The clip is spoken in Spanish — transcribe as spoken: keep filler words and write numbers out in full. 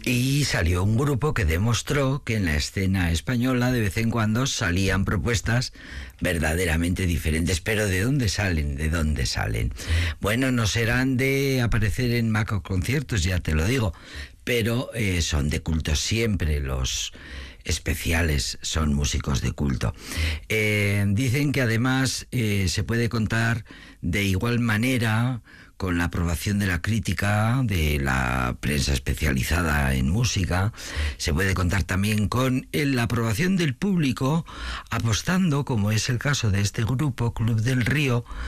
Y salió un grupo que demostró que en la escena española de vez en cuando salían propuestas verdaderamente diferentes. Pero ¿de dónde salen? ¿De dónde salen? Bueno, no serán de aparecer en macroconciertos, ya te lo digo, pero eh, son de culto siempre. Los especiales son músicos de culto. Eh, dicen que además eh, se puede contar de igual manera con la aprobación de la crítica, de la prensa especializada en música. Se puede contar también con la aprobación del público, apostando, como es el caso de este grupo, Club del Río,